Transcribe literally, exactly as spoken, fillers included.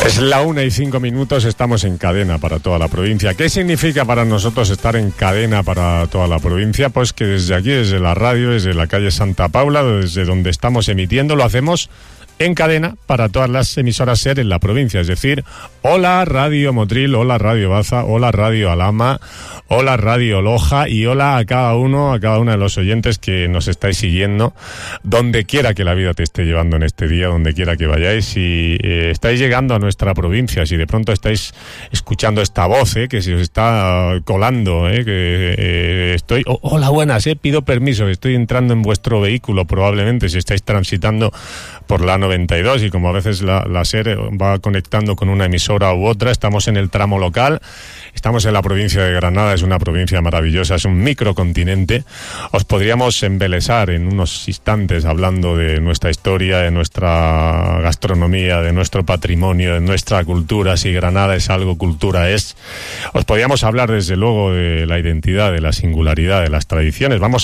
Es la una y cinco minutos, estamos en cadena para toda la provincia. ¿Qué significa para nosotros estar en cadena para toda la provincia? Pues que desde aquí, desde la radio, desde la calle Santa Paula, desde donde estamos emitiendo, lo hacemos en cadena para todas las emisoras SER en la provincia, es decir, hola Radio Motril, hola Radio Baza, hola Radio Alhama, hola Radio Loja y hola a cada uno, a cada uno de los oyentes que nos estáis siguiendo, donde quiera que la vida te esté llevando en este día, donde quiera que vayáis. Si eh, estáis llegando a nuestra provincia, si de pronto estáis escuchando esta voz, eh, que se os está colando, eh, que eh, estoy, oh, hola buenas, eh, pido permiso, estoy entrando en vuestro vehículo probablemente, si estáis transitando por la noventa y dos y como a veces la, la SER va conectando con una emisora u otra, estamos en el tramo local, estamos en la provincia de Granada, es una provincia maravillosa, es un microcontinente. Os podríamos embelesar en unos instantes hablando de nuestra historia, de nuestra gastronomía, de nuestro patrimonio, de nuestra cultura. Si Granada es algo, cultura es. Os podríamos hablar desde luego de la identidad, de la singularidad, de las tradiciones. Vamos